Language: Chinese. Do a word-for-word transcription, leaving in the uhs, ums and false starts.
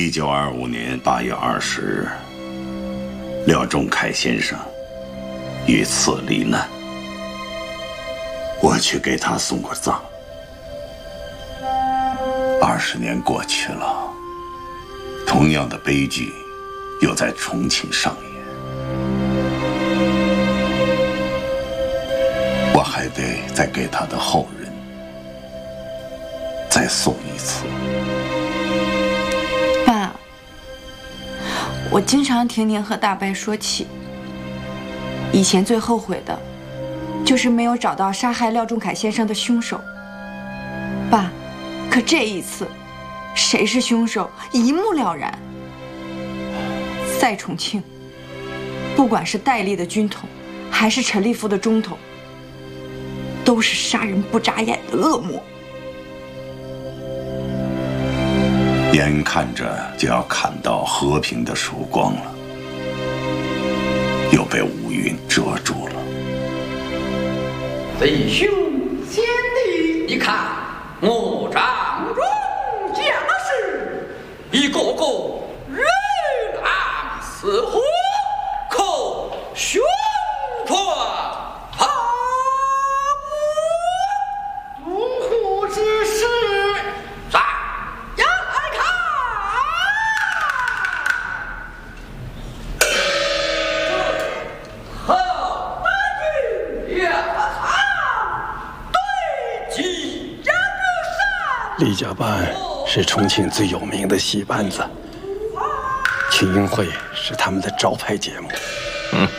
一九二五年八月二十日，廖仲恺先生遇刺罹难，我去给他送过葬。二十年过去了，同样的悲剧又在重庆上演。我还得再给他的后人再送一次。 爸，我经常听您和大伯说起，以前最后悔的，就是没有找到杀害廖仲恺先生的凶手。爸，可这一次，谁是凶手一目了然。在重庆，不管是戴笠的军统，还是陈立夫的中统，都是杀人不眨眼的恶魔。 眼看着就要看到和平的曙光了，又被乌云遮住了。 弟兄贤弟，你看我掌中将士，一个个人狼似虎，可胸破旁我，如何之事？上要来看。后八军要好，对齐杨山。 李家班是重庆最有名的戏班子，群英会是他们的招牌节目。 嗯